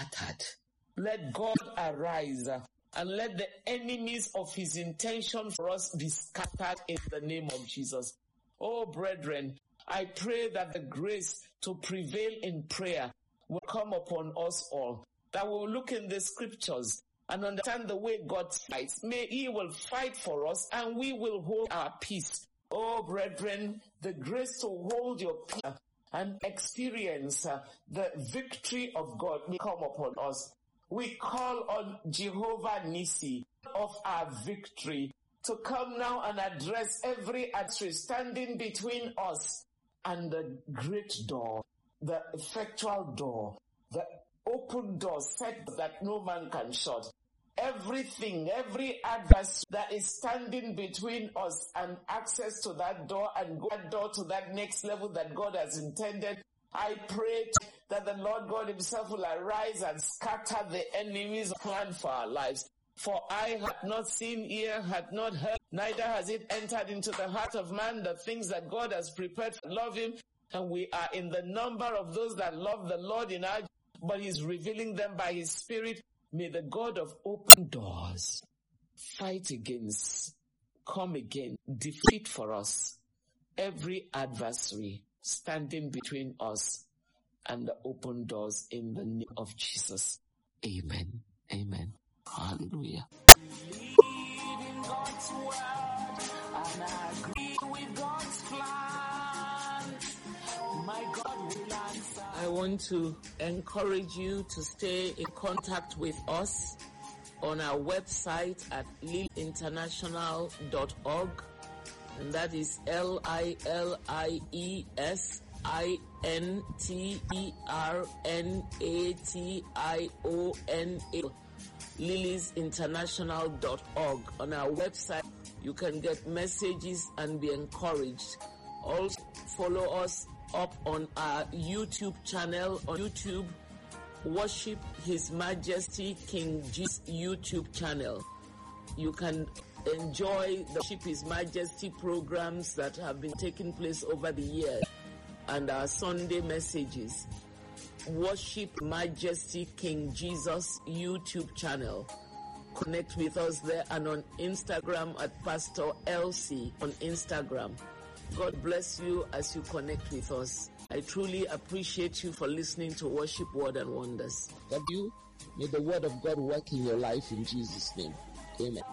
scattered. Let God arise and let the enemies of his intention for us be scattered in the name of Jesus. Oh, brethren, I pray that the grace to prevail in prayer will come upon us all, that we will look in the scriptures and understand the way God fights. May he will fight for us and we will hold our peace. Oh, brethren, the grace to hold your peace and experience the victory of God will come upon us. We call on Jehovah Nissi of our victory to come now and address every adversary standing between us and the great door, the effectual door, the open door set that no man can shut. Everything, every adversary that is standing between us and access to that door and go that door to that next level that God has intended, I pray that the Lord God himself will arise and scatter the enemy's plan for our lives. For eye hath not seen, ear hath not heard, neither has it entered into the heart of man the things that God has prepared to love him. And we are in the number of those that love the Lord in our, but he's revealing them by his Spirit. May the God of open doors fight against, come again, defeat for us every adversary standing between us and the open doors in the name of Jesus. Amen. Amen. Hallelujah. In God's word and I agree with God's plan. My God will answer. I want to encourage you to stay in contact with us on our website at lilinternational.org, and that is LILIESINTERNATIONA, lilisinternational.org. On our website, you can get messages and be encouraged. Also, follow us up on our YouTube channel. On YouTube, Worship His Majesty King Jesus YouTube channel. You can enjoy the Worship His Majesty programs that have been taking place over the years and our Sunday messages. Worship Majesty King Jesus YouTube channel. Connect with us there, and on Instagram at Pastor Elsie on Instagram. God bless you as you connect with us. I truly appreciate you for listening to Worship Word and Wonders. God, you may the word of God work in your life in Jesus' name. Amen.